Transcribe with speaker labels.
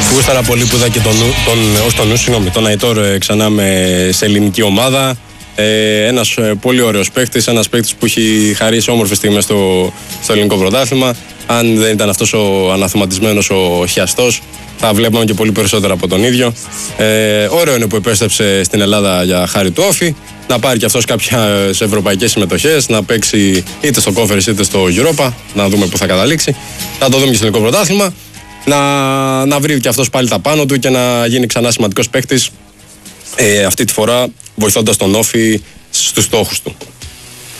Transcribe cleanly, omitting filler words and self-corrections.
Speaker 1: Γούσταρα πολύ που είδα και τον Αϊτόρ ξανά σε ελληνική ομάδα. Ένας πολύ ωραίος παίκτης, ένας παίκτης που έχει χαρίσει όμορφες στιγμές στο ελληνικό πρωτάθλημα. Αν δεν ήταν αυτός ο αναθεματισμένος ο χιαστός, θα βλέπαμε και πολύ περισσότερα από τον ίδιο. Ωραίο είναι που επέστρεψε στην Ελλάδα για χάρη του Όφη, να πάρει και αυτός κάποιες ευρωπαϊκές συμμετοχές, να παίξει είτε στο Conference είτε στο Europa, να δούμε που θα καταλήξει. Θα το δούμε και στο ελληνικό πρωτάθλημα. Να βρει και αυτός πάλι τα πάνω του και να γίνει ξανά σημαντικός παίκτης, αυτή τη φορά βοηθώντας τον Όφη στους στόχους του.